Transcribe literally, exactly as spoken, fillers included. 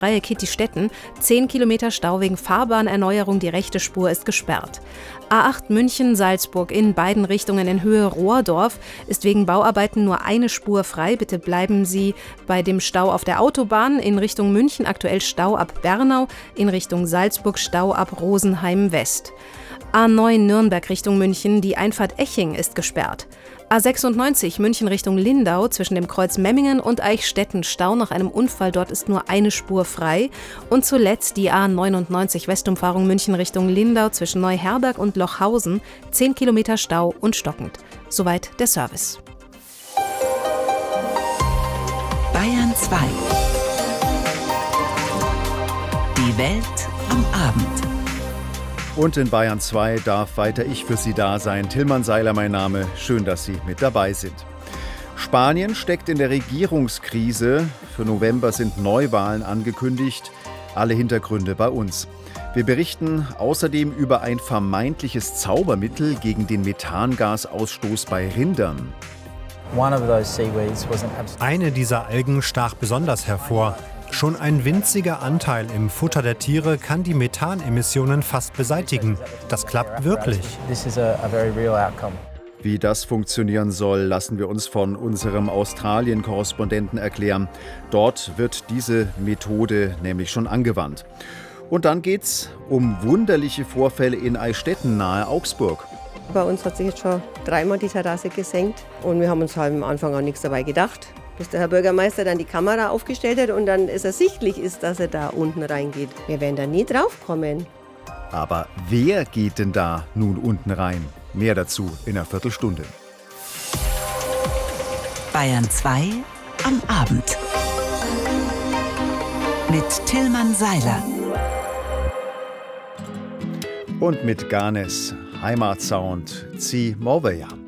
Reihe Kittistetten, zehn Kilometer Stau wegen Fahrbahnerneuerung, die rechte Spur ist gesperrt. A acht München-Salzburg in beiden Richtungen in Höhe Rohrdorf ist wegen Bauarbeiten nur eine Spur frei. Bitte bleiben Sie bei dem Stau auf der Autobahn in Richtung München, aktuell Stau ab Bernau, in Richtung Salzburg Stau ab Rosenheim West. A neun Nürnberg Richtung München, die Einfahrt Eching ist gesperrt. A sechsundneunzig München Richtung Lindau zwischen dem Kreuz Memmingen und Eichstätten Stau nach einem Unfall, dort ist nur eine Spur frei. Und zuletzt die A neunundneunzig Westumfahrung München Richtung Lindau zwischen Neuherberg und Lochhausen, zehn Kilometer Stau und stockend. Soweit der Service. Bayern zwei. Die Welt am Abend. Und in Bayern zwei darf weiter ich für Sie da sein. Tilman Seiler mein Name. Schön, dass Sie mit dabei sind. Spanien steckt in der Regierungskrise. Für November sind Neuwahlen angekündigt. Alle Hintergründe bei uns. Wir berichten außerdem über ein vermeintliches Zaubermittel gegen den Methangasausstoß bei Rindern. Eine dieser Algen stach besonders hervor. Schon ein winziger Anteil im Futter der Tiere kann die Methanemissionen fast beseitigen. Das klappt wirklich. Wie das funktionieren soll, lassen wir uns von unserem Australien-Korrespondenten erklären. Dort wird diese Methode nämlich schon angewandt. Und dann geht's um wunderliche Vorfälle in Eichstätten nahe Augsburg. Bei uns hat sich jetzt schon dreimal die Terrasse gesenkt und wir haben uns halt am Anfang auch nichts dabei gedacht. Bis der Herr Bürgermeister dann die Kamera aufgestellt hat und dann es ersichtlich ist, dass er da unten reingeht. Wir werden da nie drauf kommen. Aber wer geht denn da nun unten rein? Mehr dazu in einer Viertelstunde. Bayern zwei am Abend. Mit Tilman Seiler. Und mit Ganes Heimatsound Zieh Morveja.